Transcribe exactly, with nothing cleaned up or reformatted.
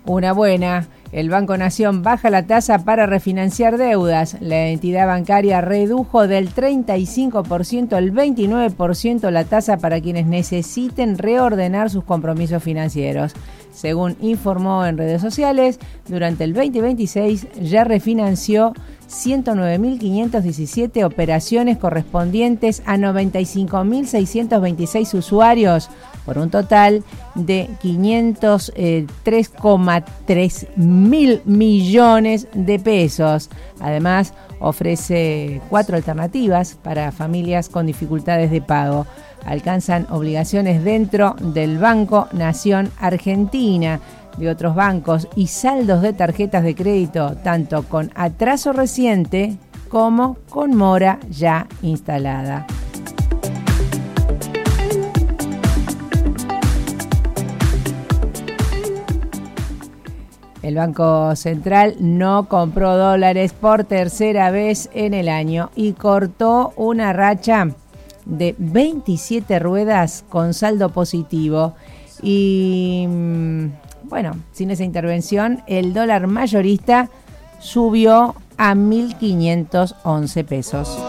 Una buena. El Banco Nación baja la tasa para refinanciar deudas. La entidad bancaria redujo del treinta y cinco por ciento al veintinueve por ciento la tasa para quienes necesiten reordenar sus compromisos financieros. Según informó en redes sociales, durante el veinte veintiséis ya refinanció ciento nueve mil quinientas diecisiete operaciones correspondientes a noventa y cinco mil seiscientos veintiséis usuarios, por un total de quinientos tres coma tres mil millones de pesos. Además, ofrece cuatro alternativas para familias con dificultades de pago. Alcanzan obligaciones dentro del Banco Nación Argentina, de otros bancos y saldos de tarjetas de crédito, tanto con atraso reciente como con mora ya instalada. El Banco Central no compró dólares por tercera vez en el año y cortó una racha de veintisiete ruedas con saldo positivo. Y bueno, sin esa intervención, el dólar mayorista subió a mil quinientos once pesos.